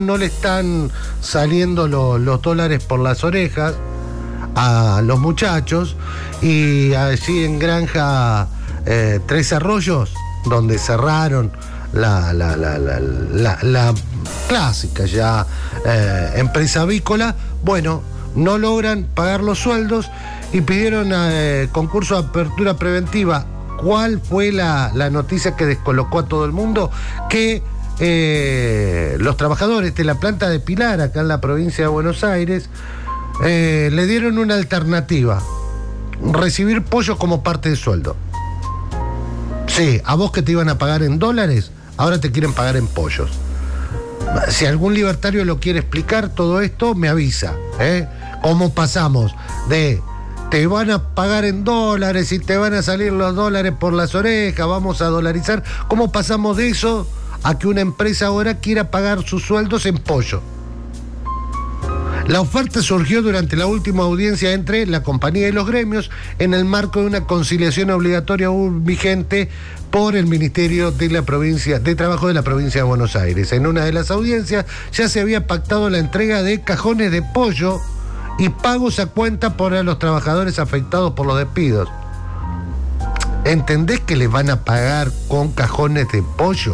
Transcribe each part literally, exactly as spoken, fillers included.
no le están saliendo lo, los dólares por las orejas a los muchachos, y allí en Granja eh, Tres Arroyos, donde cerraron la, la, la, la, la, la clásica ya eh, empresa avícola, bueno, no logran pagar los sueldos y pidieron eh, concurso de apertura preventiva. ¿Cuál fue la, la noticia que descolocó a todo el mundo? Que Eh, los trabajadores de la planta de Pilar, acá en la provincia de Buenos Aires, eh, le dieron una alternativa: recibir pollo como parte de sueldo. Sí, a vos que te iban a pagar en dólares, ahora te quieren pagar en pollos. Si algún libertario lo quiere explicar todo esto, me avisa, ¿eh? ¿Cómo pasamos de te van a pagar en dólares y te van a salir los dólares por las orejas, vamos a dolarizar? ¿Cómo pasamos de eso a que una empresa ahora quiera pagar sus sueldos en pollo? La oferta surgió durante la última audiencia entre la compañía y los gremios en el marco de una conciliación obligatoria vigente por el Ministerio de la Provincia de Trabajo de la provincia de Buenos Aires. En una de las audiencias ya se había pactado la entrega de cajones de pollo y pagos a cuenta para los trabajadores afectados por los despidos. ¿Entendés que les van a pagar con cajones de pollo?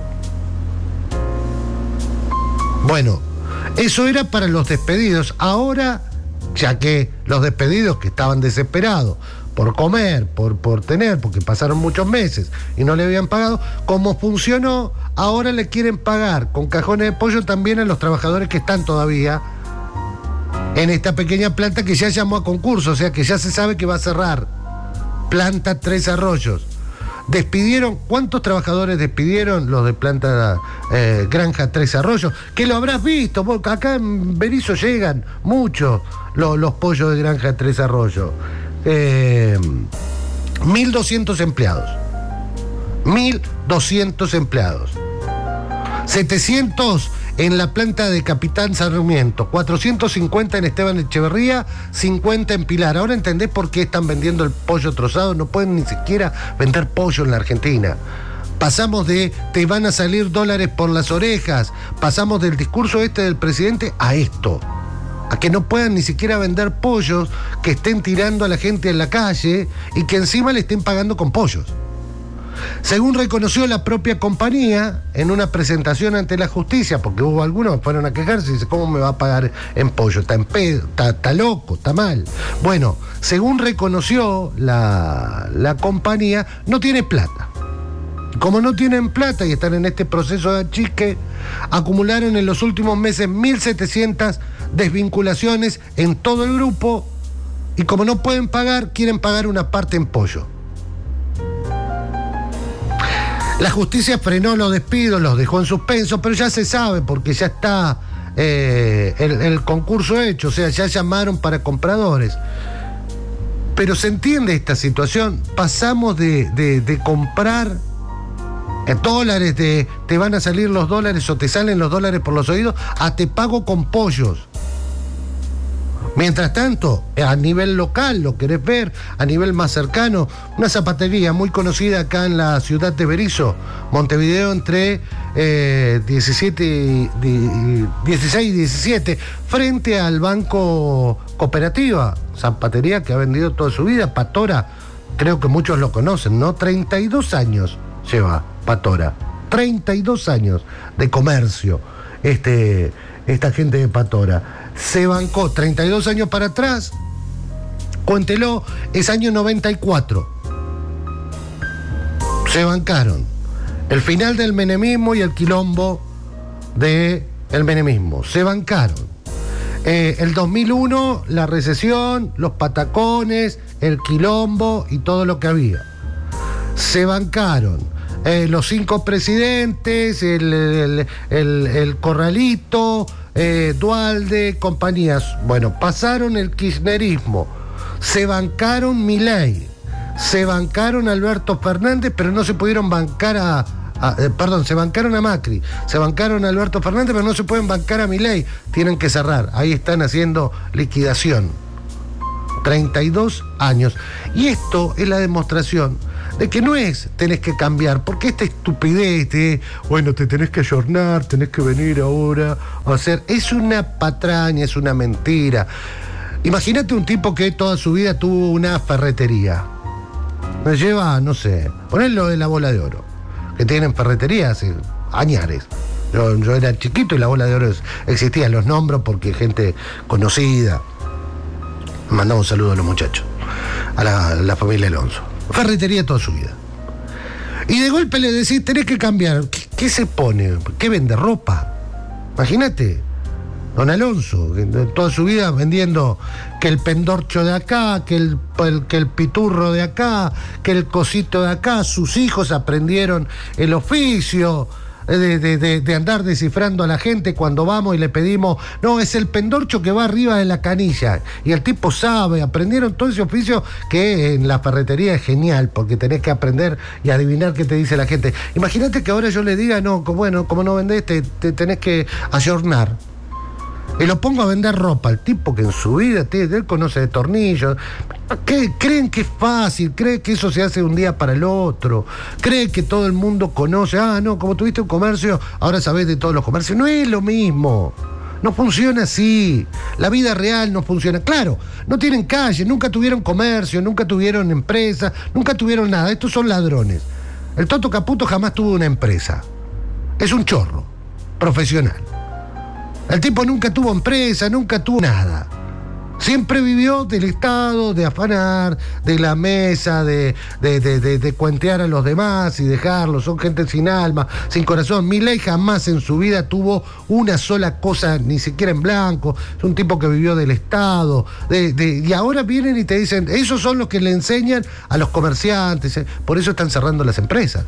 Bueno, eso era para los despedidos. Ahora, ya que los despedidos que estaban desesperados por comer, por, por tener, porque pasaron muchos meses y no le habían pagado, como funcionó, ahora le quieren pagar con cajones de pollo también a los trabajadores que están todavía en esta pequeña planta que ya llamó a concurso, o sea que ya se sabe que va a cerrar. Planta Tres Arroyos. Despidieron, ¿cuántos trabajadores despidieron? Los de planta eh, Granja Tres Arroyos, que lo habrás visto, vos, acá en Berisso llegan muchos los, los pollos de Granja Tres Arroyos. Eh, mil doscientos empleados. mil doscientos empleados. setecientos en la planta de Capitán Sarmiento, cuatrocientos cincuenta en Esteban Echeverría, cincuenta en Pilar. Ahora entendés por qué están vendiendo el pollo trozado. No pueden ni siquiera vender pollo en la Argentina. Pasamos de te van a salir dólares por las orejas, pasamos del discurso este del presidente a esto, a que no puedan ni siquiera vender pollos, que estén tirando a la gente en la calle y que encima le estén pagando con pollos. Según reconoció la propia compañía en una presentación ante la justicia, porque hubo algunos que fueron a quejarse y dice, ¿cómo me va a pagar en pollo? Está en pedo, está, está loco, está mal. Bueno, según reconoció la, la compañía, no tiene plata. Como no tienen plata y están en este proceso de achique, acumularon en los últimos meses mil setecientas desvinculaciones en todo el grupo, y como no pueden pagar, quieren pagar una parte en pollo. La justicia frenó los despidos, los dejó en suspenso, pero ya se sabe porque ya está eh, el, el concurso hecho, o sea, ya llamaron para compradores. Pero se entiende esta situación. Pasamos de, de, de comprar en dólares, de te van a salir los dólares o te salen los dólares por los oídos, a te pago con pollos. Mientras tanto, a nivel local, lo querés ver, a nivel más cercano, una zapatería muy conocida acá en la ciudad de Berisso, Montevideo, entre eh, diecisiete y, dieciséis y diecisiete, frente al Banco Cooperativa, zapatería que ha vendido toda su vida. Patora, creo que muchos lo conocen, ¿no? treinta y dos años lleva Patora, treinta y dos años de comercio, este, esta gente de Patora. Se bancó treinta y dos años para atrás, cuéntelo, es año noventa y cuatro. Se bancaron el final del menemismo y el quilombo del menemismo. Se bancaron eh, el dos mil uno, la recesión, los patacones, el quilombo y todo lo que había. Se bancaron eh, los cinco presidentes, el, el, el, el corralito, Eh, Dualde, compañías. Bueno, pasaron el kirchnerismo, se bancaron Milei, se bancaron Alberto Fernández, pero no se pudieron bancar a, a eh, perdón, se bancaron a Macri, se bancaron a Alberto Fernández, pero no se pueden bancar a Milei, tienen que cerrar. Ahí están haciendo liquidación. treinta y dos años. Y esto es la demostración de que no es tenés que cambiar, porque esta estupidez de, bueno, te tenés que ayornar, tenés que venir ahora a hacer, es una patraña, es una mentira. Imagínate un tipo que toda su vida tuvo una ferretería. Me lleva, no sé, ponerlo de la Bola de Oro, que tienen ferretería hace añares. Yo, yo era chiquito y la Bola de Oro existía, los nombro porque gente conocida. Mandamos un saludo a los muchachos, a la, a la familia Alonso. Ferretería toda su vida. Y de golpe le decís, tenés que cambiar. ¿Qué, qué se pone? ¿Qué vende? Ropa. Imagínate, don Alonso, que toda su vida vendiendo que el pendorcho de acá, que el, el, que el piturro de acá, que el cosito de acá. Sus hijos aprendieron el oficio de, de, de, de andar descifrando a la gente cuando vamos y le pedimos, no, es el pendorcho que va arriba de la canilla. Y el tipo sabe, aprendieron todo ese oficio que en la ferretería es genial, porque tenés que aprender y adivinar qué te dice la gente. Imagínate que ahora yo le diga, no, como, bueno, como no vendés, te, te tenés que ayornar. Y lo pongo a vender ropa, el tipo que en su vida él conoce de tornillos. ¿Qué? Creen que es fácil, creen que eso se hace de un día para el otro, creen que todo el mundo conoce, ah, no, como tuviste un comercio, ahora sabés de todos los comercios. No es lo mismo, no funciona así, la vida real no funciona. Claro, no tienen calle, nunca tuvieron comercio, nunca tuvieron empresa, nunca tuvieron nada, estos son ladrones. El Toto Caputo jamás tuvo una empresa, es un chorro profesional. El tipo nunca tuvo empresa, nunca tuvo nada. Siempre vivió del Estado, de afanar, de la mesa, de, de, de, de, de cuentear a los demás y dejarlos. Son gente sin alma, sin corazón. Milei jamás en su vida tuvo una sola cosa, ni siquiera en blanco. Es un tipo que vivió del Estado. De, de, y ahora vienen y te dicen, esos son los que le enseñan a los comerciantes. Eh, por eso están cerrando las empresas.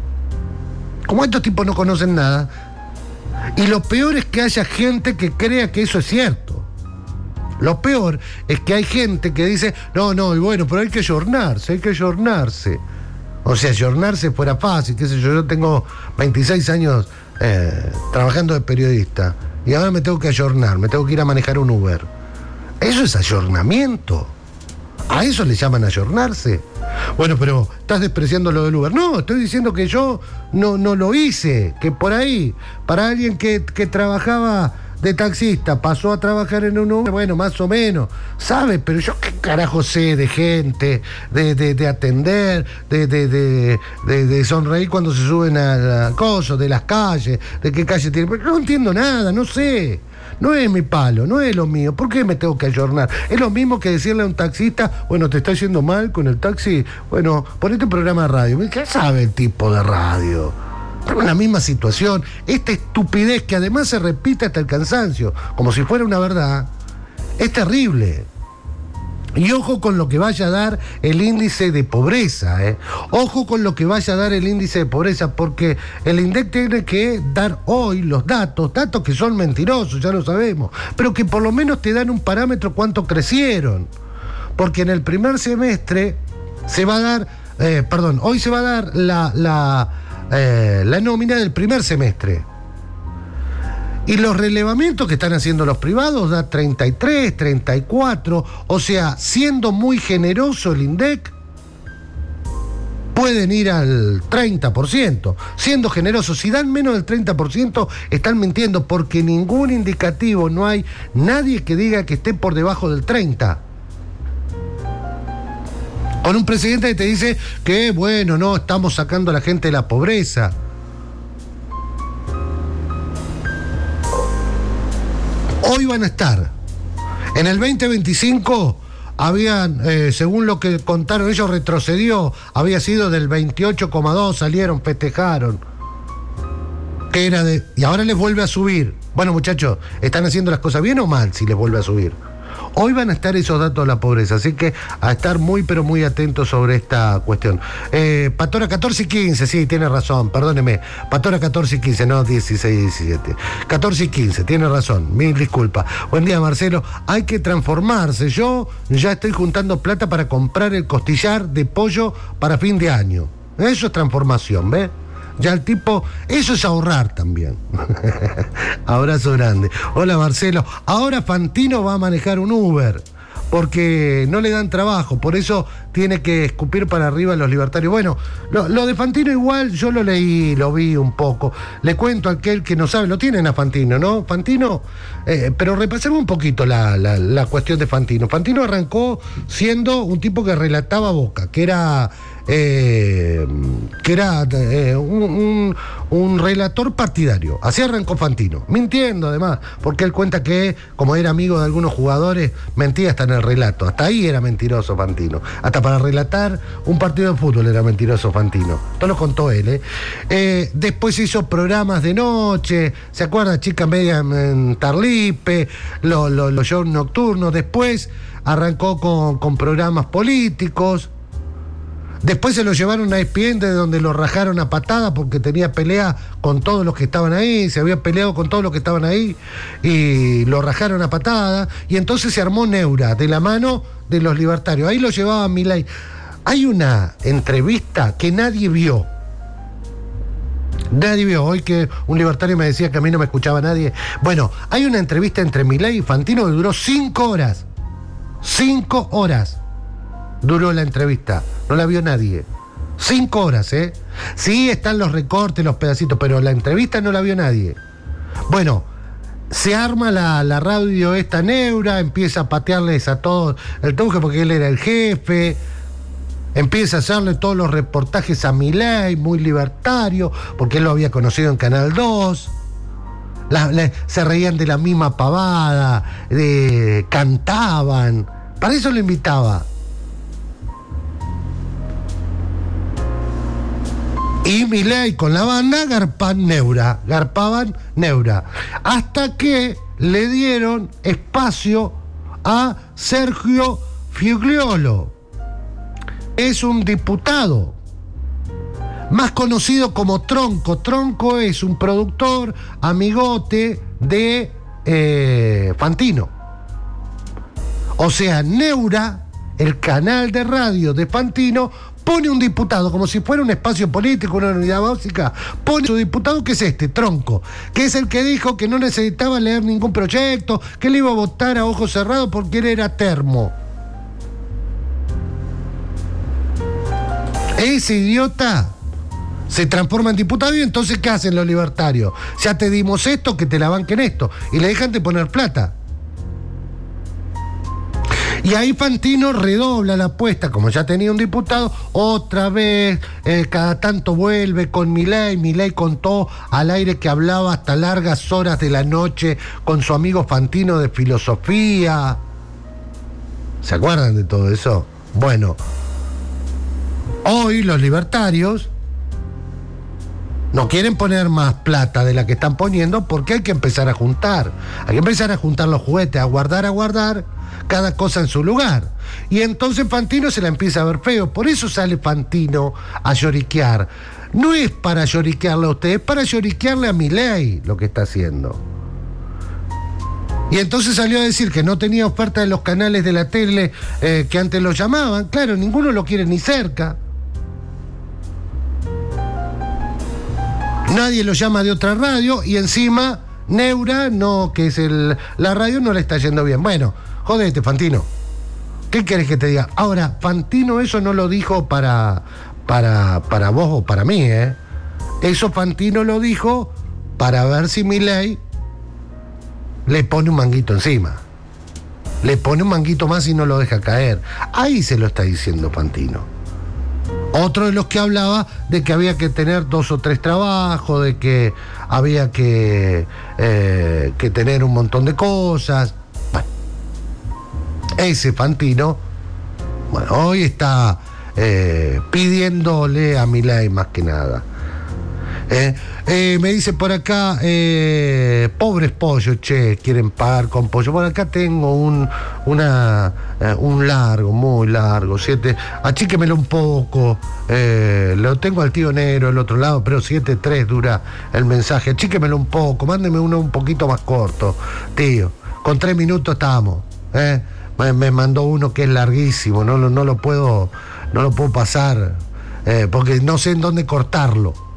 Como estos tipos no conocen nada. Y lo peor es que haya gente que crea que eso es cierto. Lo peor es que hay gente que dice, no, no, y bueno, pero hay que ayornarse, hay que ayornarse. O sea, ayornarse fuera fácil, qué sé yo, yo tengo veintiséis años eh, trabajando de periodista y ahora me tengo que ayornar, me tengo que ir a manejar un Uber. Eso es ayornamiento. ¿A eso le llaman ayornarse? Bueno, pero estás despreciando lo del Uber. No, estoy diciendo que yo no, no lo hice, que por ahí, para alguien que, que trabajaba de taxista, pasó a trabajar en un Uber, bueno, más o menos, sabe, pero yo qué carajo sé de gente, de, de, de atender, de, de, de, de, de sonreír cuando se suben a la cosa, de las calles, de qué calle tiene. No entiendo nada, no sé. No es mi palo, no es lo mío. ¿Por qué me tengo que ayornar? Es lo mismo que decirle a un taxista, bueno, te está yendo mal con el taxi, bueno, ponete un programa de radio. ¿Qué sabe el tipo de radio? Pero la misma situación, esta estupidez que además se repite hasta el cansancio, como si fuera una verdad, es terrible. Y ojo con lo que vaya a dar el índice de pobreza, ¿eh? Ojo con lo que vaya a dar el índice de pobreza, porque el INDEC tiene que dar hoy los datos, datos que son mentirosos, ya lo sabemos, pero que por lo menos te dan un parámetro cuánto crecieron. Porque en el primer semestre se va a dar, eh, perdón, hoy se va a dar la, la, eh, la nómina del primer semestre. Y los relevamientos que están haciendo los privados da treinta y tres, treinta y cuatro, o sea, siendo muy generoso el INDEC, pueden ir al treinta por ciento. Siendo generosos, si dan menos del treinta por ciento, están mintiendo, porque ningún indicativo, no hay nadie que diga que esté por debajo del treinta. Con un presidente que te dice que, bueno, no, estamos sacando a la gente de la pobreza. Hoy van a estar. En el veinte veinticinco habían, eh, según lo que contaron ellos, retrocedió, había sido del veintiocho coma dos, salieron, festejaron. Que era de. Y ahora les vuelve a subir. Bueno, muchachos, ¿están haciendo las cosas bien o mal si les vuelve a subir? Hoy van a estar esos datos de la pobreza, así que a estar muy pero muy atentos sobre esta cuestión. Eh, Pastora catorce y quince, sí, tiene razón, perdóneme. Pastora catorce y quince, no dieciséis y diecisiete. catorce y quince, tiene razón, mil disculpas. Buen día, Marcelo. Hay que transformarse. Yo ya estoy juntando plata para comprar el costillar de pollo para fin de año. Eso es transformación, ¿ves? Ya el tipo, eso es ahorrar también. Abrazo grande. Hola, Marcelo. Ahora Fantino va a manejar un Uber. porque no le dan trabajo, por eso tiene que escupir para arriba a los libertarios. Bueno, lo, lo de Fantino igual, yo lo leí, lo vi un poco. Le cuento a aquel que no sabe, lo tienen a Fantino, ¿no? Fantino, eh, pero repasemos un poquito la, la, la cuestión de Fantino. Fantino arrancó siendo un tipo que relataba Boca, que era... Eh, que era eh, un, un, un relator partidario. Así arrancó Fantino, mintiendo además, porque él cuenta que, como era amigo de algunos jugadores, mentía hasta en el relato. Hasta ahí era mentiroso Fantino. Hasta para relatar un partido de fútbol era mentiroso Fantino. Todo lo contó él. ¿eh? Eh, después hizo programas de noche, ¿se acuerda? Chica Media en Tarlipe, los lo, lo shows nocturnos. Después arrancó con, con programas políticos. Después se lo llevaron a E S P N, de donde lo rajaron a patada porque tenía pelea con todos los que estaban ahí, se había peleado con todos los que estaban ahí y lo rajaron a patada. Y entonces se armó Neura, de la mano de los libertarios. Ahí lo llevaba Milei. Hay una entrevista que nadie vio. Nadie vio. Hoy que un libertario me decía que a mí no me escuchaba nadie. Bueno, hay una entrevista entre Milei y Fantino que duró cinco horas. Cinco horas. Duró la entrevista, no la vio nadie. Cinco horas, ¿eh? Sí, están los recortes, los pedacitos, pero la entrevista no la vio nadie. Bueno, se arma la, la radio esta Neura, empieza a patearles a todos el toque porque él era el jefe, empieza a hacerle todos los reportajes a Milei, muy libertario, porque él lo había conocido en Canal dos. La, la, se reían de la misma pavada, de, cantaban, para eso lo invitaba. Y Milei con la banda garpan Neura, garpaban Neura, hasta que le dieron espacio a Sergio Figliolo. Es un diputado, más conocido como Tronco. Tronco es un productor, amigote de eh, Fantino. O sea, Neura, el canal de radio de Fantino, pone un diputado, como si fuera un espacio político, una unidad básica, pone su diputado, que es este, Tronco, que es el que dijo que no necesitaba leer ningún proyecto, que le iba a votar a ojos cerrados porque él era termo. Ese idiota se transforma en diputado y entonces ¿qué hacen los libertarios? Ya te dimos esto, que te la banquen esto, y le dejan de poner plata. Y ahí Fantino redobla la apuesta, como ya tenía un diputado, otra vez, eh, cada tanto vuelve con Milei. Milei contó al aire que hablaba hasta largas horas de la noche con su amigo Fantino de filosofía. ¿Se acuerdan de todo eso? Bueno, hoy los libertarios no quieren poner más plata de la que están poniendo porque hay que empezar a juntar. Hay que empezar a juntar los juguetes, a guardar, a guardar, cada cosa en su lugar. Y entonces Fantino se la empieza a ver feo. Por eso sale Fantino a lloriquear. No es para lloriquearle a usted, es para lloriquearle a Milei lo que está haciendo. Y entonces salió a decir que no tenía oferta de los canales de la tele eh, que antes lo llamaban. Claro, ninguno lo quiere ni cerca. Nadie lo llama de otra radio y encima Neura, no, que es el, la radio, no le está yendo bien. Bueno, jodete, Fantino. ¿Qué querés que te diga? Ahora, Fantino eso no lo dijo para, para, para vos o para mí, ¿eh? Eso Fantino lo dijo para ver si Milei le pone un manguito encima. Le pone un manguito más y no lo deja caer. Ahí se lo está diciendo Fantino. Otro de los que hablaba de que había que tener dos o tres trabajos, de que había que, eh, que tener un montón de cosas. Bueno, ese Fantino, bueno, hoy está eh, pidiéndole a Milei más que nada. Eh, eh, me dice por acá, eh, pobres pollos, che, quieren pagar con pollo. Por acá tengo un una eh, un largo, muy largo, siete, achíquemelo un poco, eh, lo tengo al tío negro del otro lado, pero siete tres dura el mensaje, achíquemelo un poco, mándeme uno un poquito más corto, tío, con tres minutos estamos, eh. me, me mandó uno que es larguísimo, no, no, no lo puedo, no lo puedo pasar, eh, porque no sé en dónde cortarlo.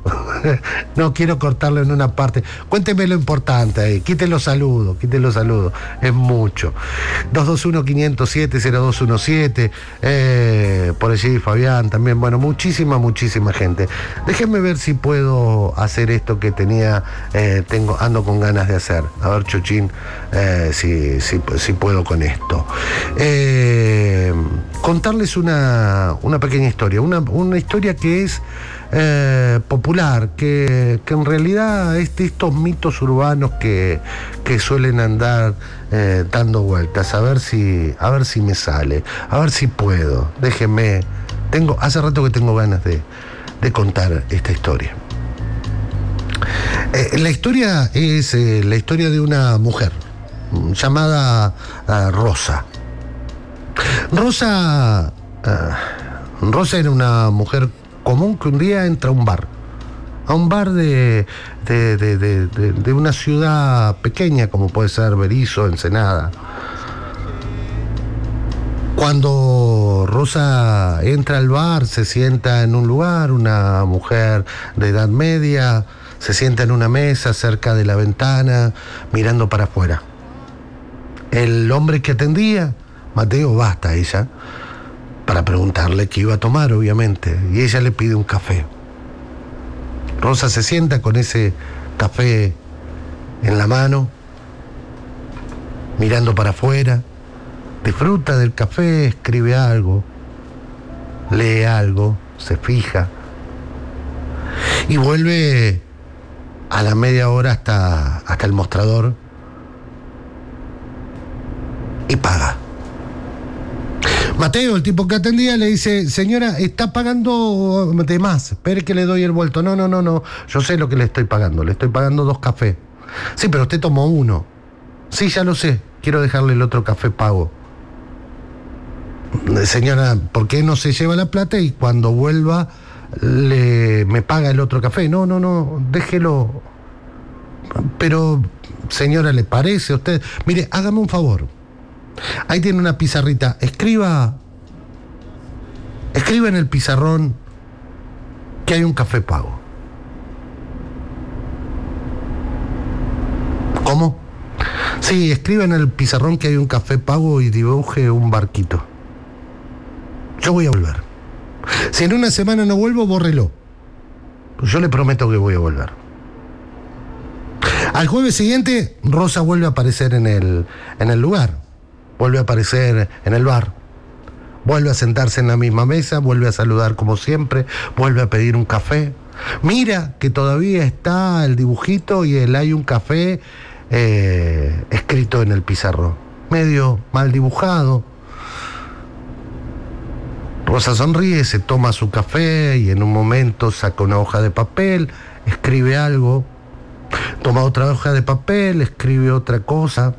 No quiero cortarlo en una parte. Cuénteme lo importante ahí. Quite los saludos, quite los saludos. Es mucho. dos dos uno, cinco cero siete, cero dos uno siete. Eh, por allí Fabián también. Bueno, muchísima, muchísima gente. Déjenme ver si puedo hacer esto que tenía, eh, tengo, ando con ganas de hacer. A ver, Chuchín, eh, si, si, si puedo con esto. Eh, contarles una, una pequeña historia. Una, una historia que es Eh, popular, que, que en realidad es de estos mitos urbanos que, que suelen andar eh, dando vueltas, a ver si, a ver si me sale, a ver si puedo. Déjenme, tengo, hace rato que tengo ganas de, de contar esta historia. Eh, la historia es eh, la historia de una mujer llamada uh, Rosa. Rosa, uh, Rosa era una mujer común que un día entra a un bar, a un bar de, de, de, de, de, de una ciudad pequeña como puede ser Berisso, Ensenada. Cuando Rosa entra al bar, se sienta en un lugar, una mujer de edad media, se sienta en una mesa cerca de la ventana, mirando para afuera. El hombre que atendía, Mateo, va hasta ella para preguntarle qué iba a tomar, obviamente, y ella le pide un café. Rosa se sienta con ese café en la mano, mirando para afuera, disfruta del café, escribe algo, lee algo, se fija, y vuelve a la media hora hasta, hasta el mostrador y paga. Mateo, el tipo que atendía, le dice: señora, está pagando de más, espere que le doy el vuelto. No, no, no, no, yo sé lo que le estoy pagando, le estoy pagando dos cafés. Sí, pero usted tomó uno. Sí, ya lo sé, quiero dejarle el otro café pago. Señora, ¿por qué no se lleva la plata y cuando vuelva le, me paga el otro café? No, no, no, déjelo. Pero, señora, ¿le parece a usted? Mire, hágame un favor. Ahí tiene una pizarrita. Escriba, escriba en el pizarrón que hay un café pago. ¿Cómo? Sí, escriba en el pizarrón que hay un café pago y dibuje un barquito. Yo voy a volver. Si en una semana no vuelvo, bórrelo. Yo le prometo que voy a volver. Al jueves siguiente, Rosa vuelve a aparecer en el, en el lugar. Vuelve a aparecer en el bar, vuelve a sentarse en la misma mesa, vuelve a saludar como siempre, vuelve a pedir un café. Mira que todavía está el dibujito y el hay un café eh, escrito en el pizarrón, medio mal dibujado. Rosa sonríe, se toma su café y en un momento saca una hoja de papel, escribe algo, toma otra hoja de papel, escribe otra cosa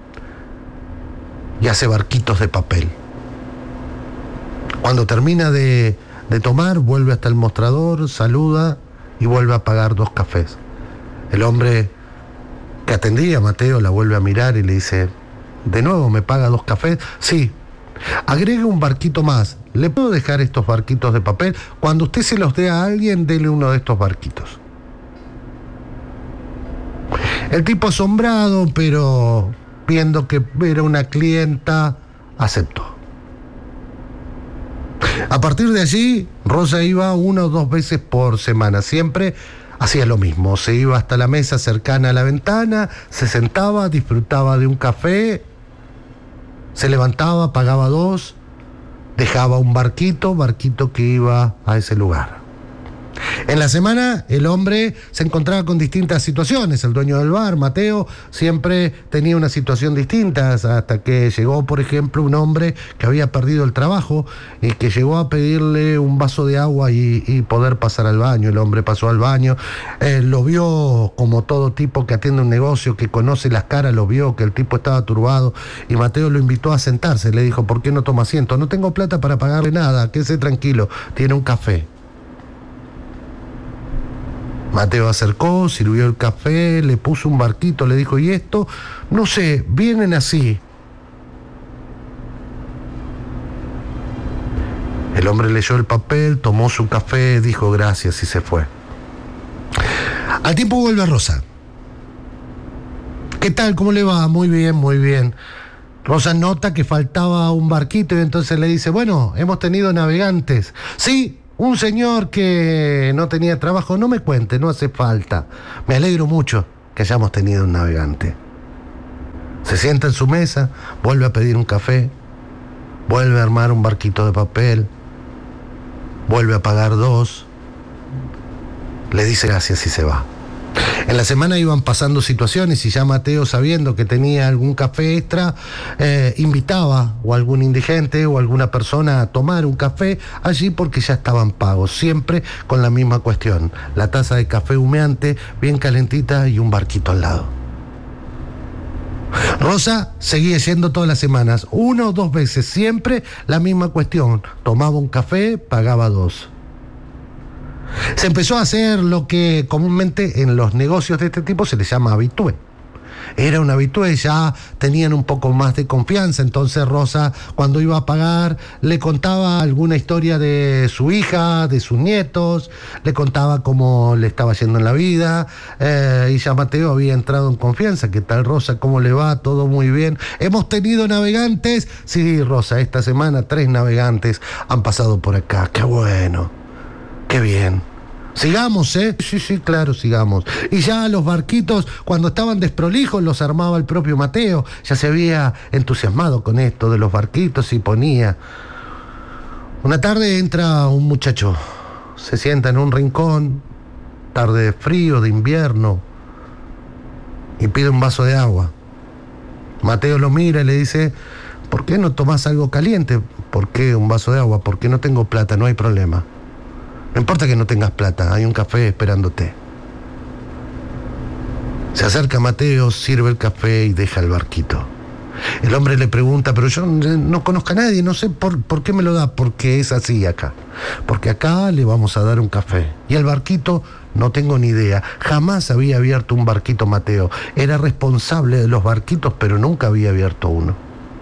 y hace barquitos de papel. Cuando termina de, de tomar, vuelve hasta el mostrador, saluda y vuelve a pagar dos cafés. El hombre que atendía, Mateo, la vuelve a mirar y le dice: ¿de nuevo me paga dos cafés? Sí. Agregue un barquito más. ¿Le puedo dejar estos barquitos de papel? Cuando usted se los dé a alguien, dele uno de estos barquitos. El tipo asombrado, pero viendo que era una clienta, aceptó. A partir de allí, Rosa iba una o dos veces por semana. Siempre hacía lo mismo. Se iba hasta la mesa cercana a la ventana, se sentaba, disfrutaba de un café, se levantaba, pagaba dos, dejaba un barquito, barquito que iba a ese lugar. En la semana el hombre se encontraba con distintas situaciones. El dueño del bar, Mateo, siempre tenía una situación distinta, hasta que llegó, por ejemplo, un hombre que había perdido el trabajo y que llegó a pedirle un vaso de agua y, y poder pasar al baño. El hombre pasó al baño, eh, lo vio como todo tipo que atiende un negocio, que conoce las caras, lo vio que el tipo estaba turbado y Mateo lo invitó a sentarse. Le dijo: ¿por qué no toma asiento? No tengo plata para pagarle nada, quédese tranquilo, tiene un café. Mateo acercó, sirvió el café, le puso un barquito, le dijo: ¿y esto? No sé, vienen así. El hombre leyó el papel, tomó su café, dijo gracias y se fue. Al tiempo vuelve Rosa. ¿Qué tal? ¿Cómo le va? Muy bien, muy bien. Rosa nota que faltaba un barquito y entonces le dice, bueno, hemos tenido navegantes. Sí, un señor que no tenía trabajo, no me cuente, no hace falta. Me alegro mucho que hayamos tenido un navegante. Se sienta en su mesa, vuelve a pedir un café, vuelve a armar un barquito de papel, vuelve a pagar dos, le dice gracias y se va. En la semana iban pasando situaciones y ya Mateo, sabiendo que tenía algún café extra, eh, invitaba o algún indigente o alguna persona a tomar un café allí porque ya estaban pagos, siempre con la misma cuestión, la taza de café humeante, bien calentita y un barquito al lado. Rosa seguía yendo todas las semanas, una o dos veces, siempre la misma cuestión, tomaba un café, pagaba dos. Se empezó a hacer lo que comúnmente en los negocios de este tipo se les llama habitué. Era un habitué, ya tenían un poco más de confianza, entonces Rosa, cuando iba a pagar, le contaba alguna historia de su hija, de sus nietos, le contaba cómo le estaba yendo en la vida, eh, y ya Mateo había entrado en confianza. ¿Qué tal, Rosa? ¿Cómo le va? Todo muy bien. ¿Hemos tenido navegantes? Sí, Rosa, esta semana tres navegantes han pasado por acá. ¡Qué bueno! ¡Qué bien! Sigamos, ¿eh? Sí, sí, claro, sigamos. Y ya los barquitos, cuando estaban desprolijos, los armaba el propio Mateo. Ya se había entusiasmado con esto de los barquitos y ponía. Una tarde entra un muchacho, se sienta en un rincón, tarde de frío, de invierno, y pide un vaso de agua. Mateo lo mira y le dice, ¿por qué no tomás algo caliente? ¿Por qué un vaso de agua? Porque no tengo plata, no hay problema. No importa que no tengas plata, hay un café esperándote. Se acerca Mateo, sirve el café y deja el barquito. El hombre le pregunta, pero yo no conozco a nadie, no sé por, por qué me lo da, porque es así acá. Porque acá le vamos a dar un café. Y el barquito, no tengo ni idea, jamás había abierto un barquito Mateo. Era responsable de los barquitos, pero nunca había abierto uno.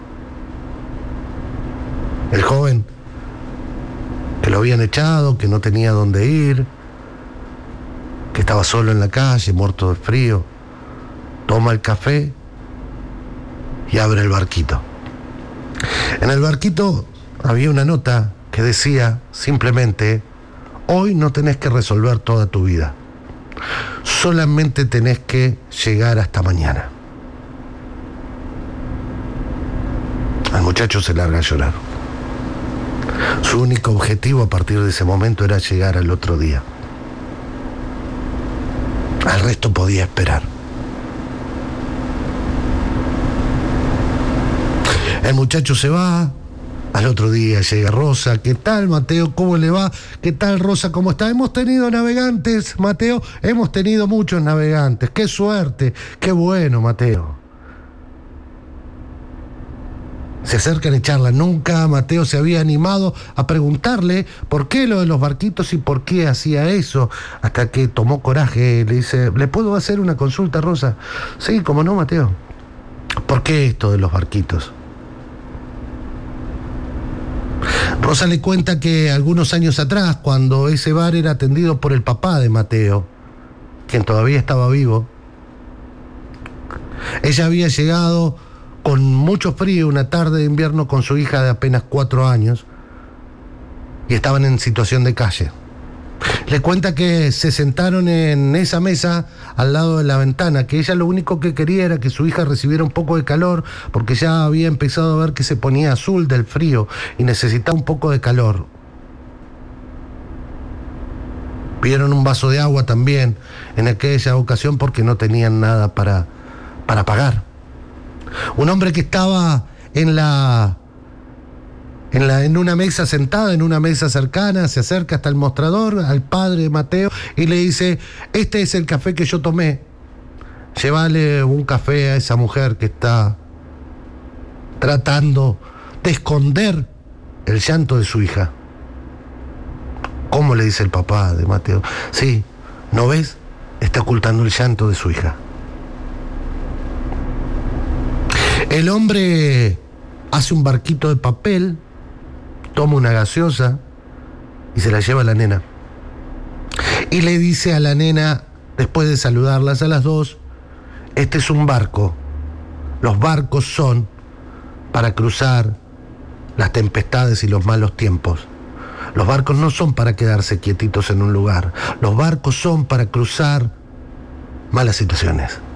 El joven, que lo habían echado, que no tenía dónde ir, que estaba solo en la calle, muerto de frío, toma el café y abre el barquito. En el barquito había una nota que decía simplemente, hoy no tenés que resolver toda tu vida, solamente tenés que llegar hasta mañana. El muchacho se larga a llorar. Su único objetivo a partir de ese momento era llegar al otro día. Al resto podía esperar. El muchacho se va, al otro día llega Rosa. ¿Qué tal, Mateo? ¿Cómo le va? ¿Qué tal, Rosa? ¿Cómo está? Hemos tenido navegantes, Mateo. Hemos tenido muchos navegantes. ¡Qué suerte! ¡Qué bueno, Mateo! Se acercan y charlan. Nunca Mateo se había animado a preguntarle por qué lo de los barquitos y por qué hacía eso, hasta que tomó coraje. Le dice, ¿le puedo hacer una consulta, Rosa? Sí, cómo no, Mateo. ¿Por qué esto de los barquitos? Rosa le cuenta que algunos años atrás, cuando ese bar era atendido por el papá de Mateo, quien todavía estaba vivo, ella había llegado con mucho frío una tarde de invierno con su hija de apenas cuatro años y estaban en situación de calle. Le cuenta que se sentaron en esa mesa al lado de la ventana, que ella lo único que quería era que su hija recibiera un poco de calor, porque ya había empezado a ver que se ponía azul del frío y necesitaba un poco de calor. Pidieron un vaso de agua también en aquella ocasión porque no tenían nada para, para pagar. Un hombre que estaba en la, en la en una mesa sentada, en una mesa cercana, se acerca hasta el mostrador al padre de Mateo y le dice, este es el café que yo tomé, llévale un café a esa mujer que está tratando de esconder el llanto de su hija. ¿Cómo? Le dice el papá de Mateo. Sí, ¿no ves? Está ocultando el llanto de su hija. El hombre hace un barquito de papel, toma una gaseosa y se la lleva a la nena. Y le dice a la nena, después de saludarlas a las dos, este es un barco. Los barcos son para cruzar las tempestades y los malos tiempos. Los barcos no son para quedarse quietitos en un lugar. Los barcos son para cruzar malas situaciones.